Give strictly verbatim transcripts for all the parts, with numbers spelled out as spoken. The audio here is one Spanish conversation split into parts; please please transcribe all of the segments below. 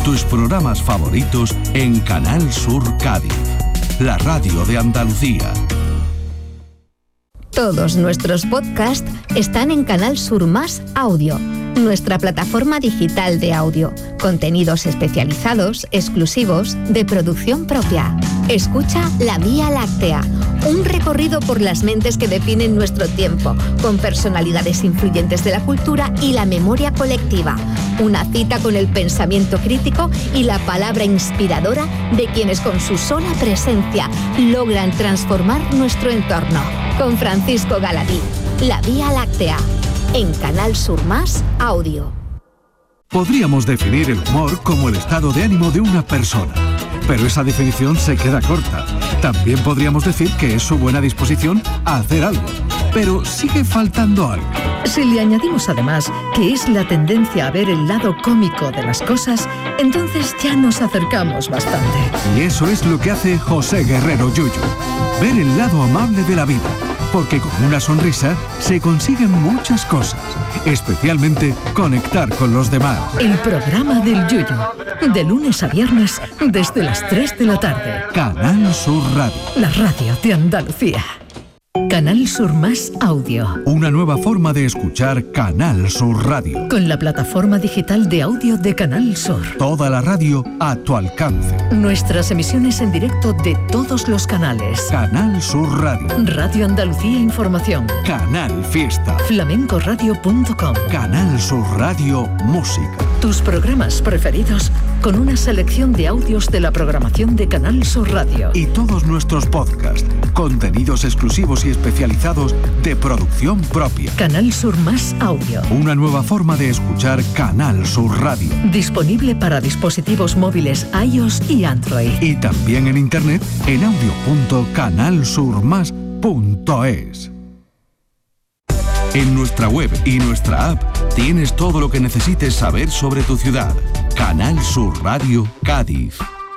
tus programas favoritos en Canal Sur Cádiz, la radio de Andalucía. Todos nuestros podcasts están en Canal Sur Más Audio, nuestra plataforma digital de audio. Contenidos especializados, exclusivos, de producción propia. Escucha La Vía Láctea, un recorrido por las mentes que definen nuestro tiempo, con personalidades influyentes de la cultura y la memoria colectiva. Una cita con el pensamiento crítico y la palabra inspiradora de quienes con su sola presencia logran transformar nuestro entorno. Con Francisco Galadí, La Vía Láctea, en Canal Sur Más Audio. Podríamos definir el humor como el estado de ánimo de una persona, pero esa definición se queda corta. También podríamos decir que es su buena disposición a hacer algo, pero sigue faltando algo. Si le añadimos además que es la tendencia a ver el lado cómico de las cosas, entonces ya nos acercamos bastante. Y eso es lo que hace José Guerrero Yuyu, ver el lado amable de la vida, porque con una sonrisa se consiguen muchas cosas, especialmente conectar con los demás. El programa del Yuyu, de lunes a viernes desde las tres de la tarde. Canal Sur Radio, la radio de Andalucía. Canal Sur Más Audio. Una nueva forma de escuchar Canal Sur Radio. Con la plataforma digital de audio de Canal Sur. Toda la radio a tu alcance. Nuestras emisiones en directo de todos los canales. Canal Sur Radio. Radio Andalucía Información. Canal Fiesta. flamenco radio punto com. Canal Sur Radio Música. Tus programas preferidos con una selección de audios de la programación de Canal Sur Radio. Y todos nuestros podcasts, contenidos exclusivos y especializados de producción propia. Canal Sur Más Audio. Una nueva forma de escuchar Canal Sur Radio. Disponible para dispositivos móviles iOS y Android. Y también en internet en audio punto canal sur más punto es. En nuestra web y nuestra app tienes todo lo que necesites saber sobre tu ciudad. Canal Sur Radio Cádiz.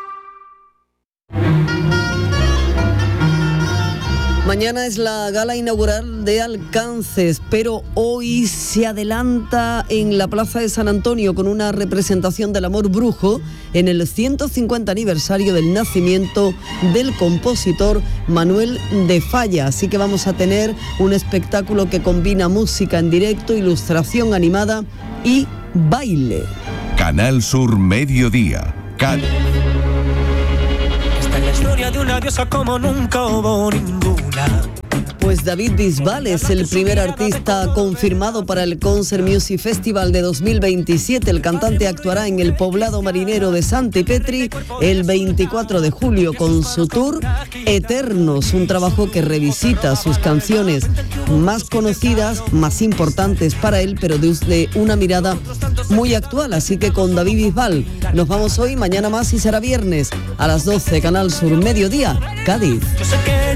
Mañana es la gala inaugural de Alcances, pero hoy se adelanta en la Plaza de San Antonio con una representación del amor brujo en el ciento cincuenta aniversario del nacimiento del compositor Manuel de Falla. Así que vamos a tener un espectáculo que combina música en directo, ilustración animada y baile. Canal Sur Mediodía, Cádiz. Esta es la historia de una diosa como nunca hubo ninguna. Pues David Bisbal es el primer artista confirmado para el Concert Music Festival de dos mil veintisiete. El cantante actuará en el poblado marinero de Santipetri el veinticuatro de julio con su tour Eternos, un trabajo que revisita sus canciones más conocidas, más importantes para él, pero desde una mirada muy actual. Así que con David Bisbal nos vamos hoy, mañana más y será viernes a las doce, Canal Sur Mediodía, Cádiz.